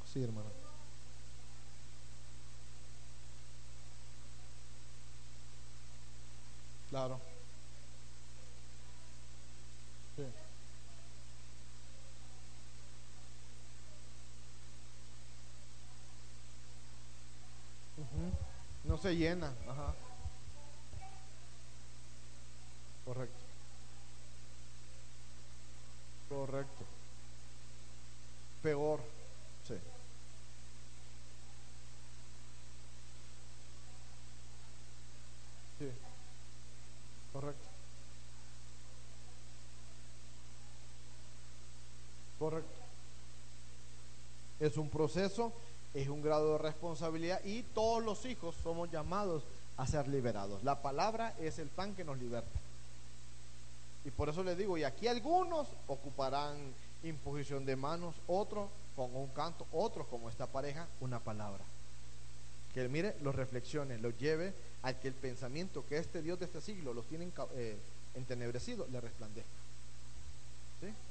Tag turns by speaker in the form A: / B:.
A: Sí, hermano. Claro. Sí. Ujú. No se llena. Ajá. Correcto. Correcto. Peor. Sí. Sí. Correcto. Correcto. Es un proceso, es un grado de responsabilidad y todos los hijos somos llamados a ser liberados. La palabra es el pan que nos liberta. Y por eso les digo, y aquí algunos ocuparán imposición de manos, otros con un canto, otros como esta pareja, una palabra. Que mire, los reflexione, los lleve al que el pensamiento que este Dios de este siglo los tiene entenebrecido, le resplandezca. ¿Sí?